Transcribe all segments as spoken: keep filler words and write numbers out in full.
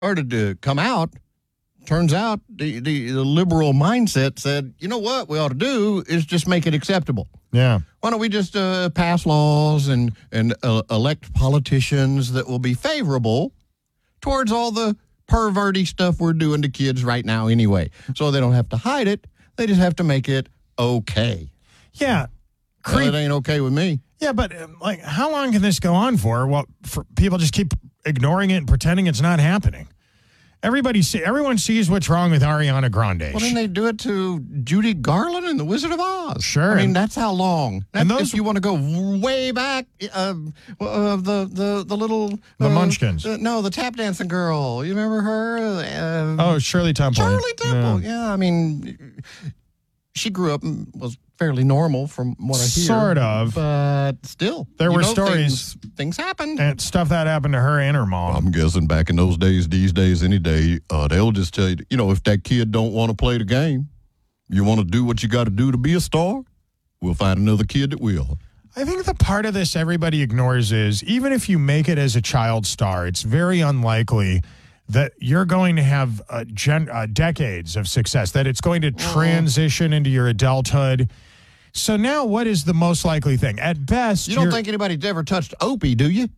started to come out, turns out the, the, the liberal mindset said, you know what we ought to do is just make it acceptable. Yeah. Why don't we just uh, pass laws and, and uh, elect politicians that will be favorable towards all the perverty stuff we're doing to kids right now anyway. So they don't have to hide it. They just have to make it okay. Yeah. Creep. Well, it ain't okay with me. Yeah, but uh, like, how long can this go on for? Well, for people just keep ignoring it and pretending it's not happening. Everybody see, everyone sees what's wrong with Ariana Grande. Well, then they do it to Judy Garland and The Wizard of Oz. Sure. I mean, that's how long. That's, and those, if you want to go way back, uh, uh, the, the, the little... The uh, Munchkins. Uh, no, the tap dancing girl. You remember her? Uh, oh, Shirley Temple. Shirley Temple, yeah. yeah. I mean, she grew up and was fairly normal from what I hear. Sort of. But still. There were know, stories. Things, things happened. And stuff that happened to her and her mom. I'm guessing back in those days, these days, any day, uh, they'll just tell you, you know, if that kid don't want to play the game, you want to do what you got to do to be a star, we'll find another kid that will. I think the part of this everybody ignores is, even if you make it as a child star, it's very unlikely that you're going to have uh, gen- uh, decades of success, that it's going to transition into your adulthood. So now what is the most likely thing? At best, you don't think anybody's ever touched Opie, do you?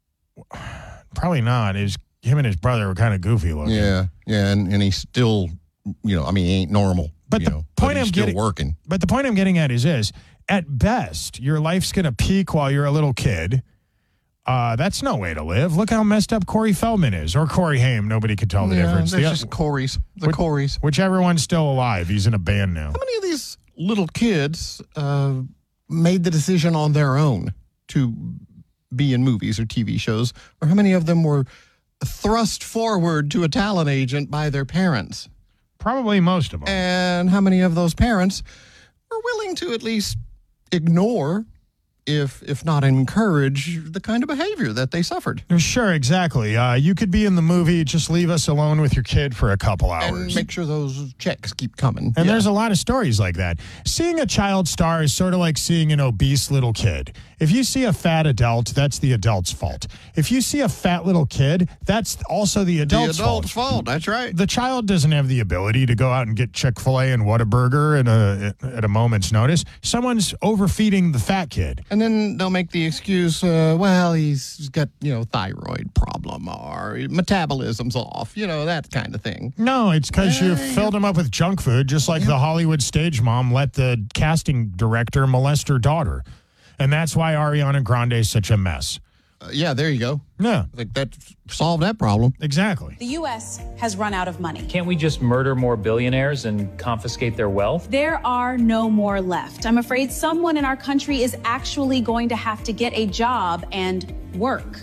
Probably not. His, him and his brother were kind of goofy looking. Yeah, yeah, and, and he's still, you know, I mean, he ain't normal. But you the know, point but he's I'm still getting, working. But the point I'm getting at is this. At best, your life's going to peak while you're a little kid. Uh, that's no way to live. Look how messed up Corey Feldman is, or Corey Haim. Nobody could tell the yeah, difference. It's the, just Corey's. The which, Corey's. Whichever one's still alive. He's in a band now. How many of these little kids uh, made the decision on their own to be in movies or T V shows? Or how many of them were thrust forward to a talent agent by their parents? Probably most of them. And how many of those parents are willing to at least ignore, if if not encourage, the kind of behavior that they suffered? Sure, exactly. Uh, you could be in the movie, just leave us alone with your kid for a couple hours. And make sure those checks keep coming. And yeah. there's a lot of stories like that. Seeing a child star is sort of like seeing an obese little kid. If you see a fat adult, that's the adult's fault. If you see a fat little kid, that's also the adult's, the adult's fault. fault. That's right. The child doesn't have the ability to go out and get Chick-fil-A and Whataburger at a, at a moment's notice. Someone's overfeeding the fat kid. And then they'll make the excuse, uh, well, he's got, you know, thyroid problem or metabolism's off, you know, that kind of thing. No, it's because uh, you filled him up with junk food, just like yeah. the Hollywood stage mom let the casting director molest her daughter. And that's why Ariana Grande is such a mess. Uh, yeah, there you go. Yeah. I think that solved that problem. Exactly. The U S has run out of money. Can't we just murder more billionaires and confiscate their wealth? There are no more left. I'm afraid someone in our country is actually going to have to get a job and work.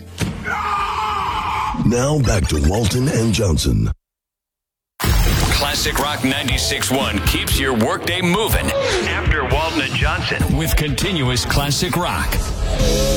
Now back to Walton and Johnson. Classic Rock ninety-six point one keeps your workday moving. After Walton and Johnson with continuous classic rock.